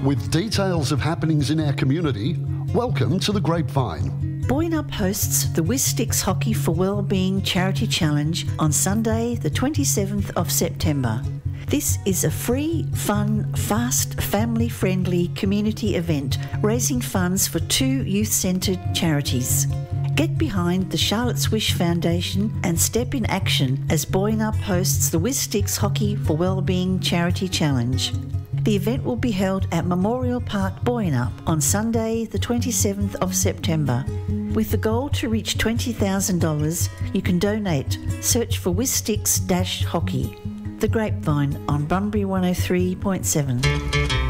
With details of happenings in our community, welcome to The Grapevine. Boyanup hosts the Wistix Hockey for Wellbeing Charity Challenge on Sunday the 27th of September. This is a free, fun, fast, family-friendly community event raising funds for 2 youth-centred charities. Get behind the Charlotte's Wish Foundation and step in action as Boyanup hosts the Wistix Hockey for Wellbeing Charity Challenge. The event will be held at Memorial Park, Boyanup on Sunday the 27th of September. With the goal to reach $20,000, you can donate. Search for Wistix-Hockey. The Grapevine on Bunbury 103.7.